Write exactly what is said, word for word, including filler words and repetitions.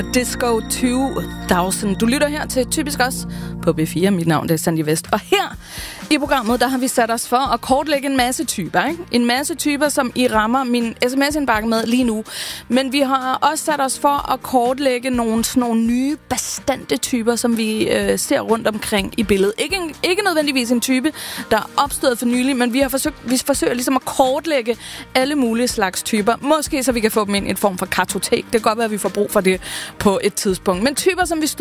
Disco to tusind. Du lytter her til Typisk Os på B fire. Mit navn er Sandy Vest. Og her i programmet, der har vi sat os for at kortlægge en masse typer. Ikke? En masse typer, som I rammer min sms-indbakke med lige nu. Men vi har også sat os for at kortlægge nogle, sådan nogle nye, bastante typer, som vi øh, ser rundt omkring i billedet. Ikke, en, ikke nødvendigvis en type, der er opstået for nylig, men vi har forsøgt, vi forsøger ligesom at kortlægge alle mulige slags typer. Måske så vi kan få dem ind i en form for kartotek. Det kan godt være, at vi får brug for det på et tidspunkt. Men typer, som vi